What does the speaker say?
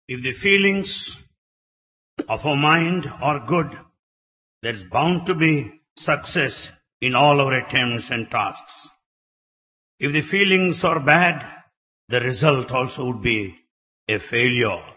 If the feelings of our mind are good, there's bound to be success in all our attempts and tasks. If the feelings are bad, the result also would be a failure.